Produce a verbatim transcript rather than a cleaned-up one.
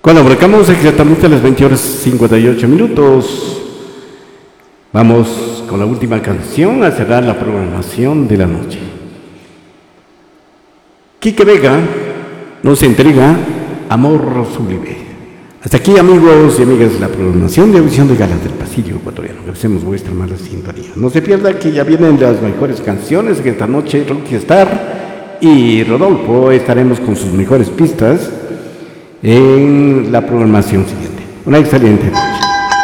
Cuando abarcamos exactamente a las veinte horas cincuenta y ocho minutos, vamos con la última canción a cerrar la programación de la noche. Quique Vega nos entrega Amor Sublime. Hasta aquí, amigos y amigas, la programación de Audición de Galas del Pasillo Ecuatoriano. Agradecemos vuestra mala sintonía. No se pierda que ya vienen las mejores canciones que esta noche Rocky Star y Rodolfo estaremos con sus mejores pistas en la programación siguiente. Una excelente noche.